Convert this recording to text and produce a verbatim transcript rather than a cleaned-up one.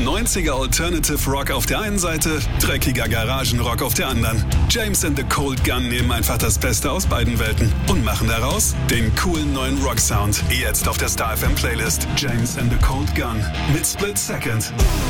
neunziger Alternative Rock auf der einen Seite, dreckiger Garagenrock auf der anderen. James and the Cold Gun nehmen einfach das Beste aus beiden Welten und machen daraus den coolen neuen Rock-Sound. Jetzt auf der Star F M Playlist. James and the Cold Gun mit Split Second.